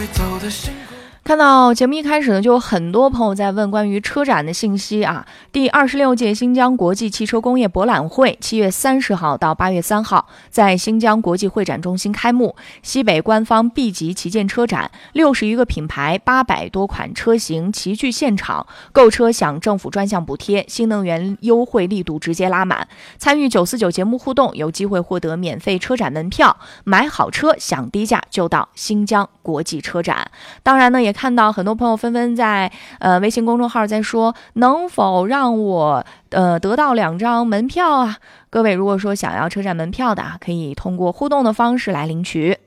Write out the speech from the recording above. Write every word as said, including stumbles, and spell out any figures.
看到节目一开始呢，就有很多朋友在问关于车展的信息啊。第二十六届新疆国际汽车工业博览会七月三十号到八月三号在新疆国际会展中心开幕，西北官方 B 级旗舰车展，六十余个品牌，八百多款车型齐聚现场，购车享政府专项补贴，新能源优惠力度直接拉满。参与九四九节目互动，有机会获得免费车展门票，买好车享低价就到新疆国际车展。当然呢，也看到很多朋友纷纷在呃微信公众号在说，能否让我呃得到两张门票啊？各位如果说想要车展门票的啊，可以通过互动的方式来领取。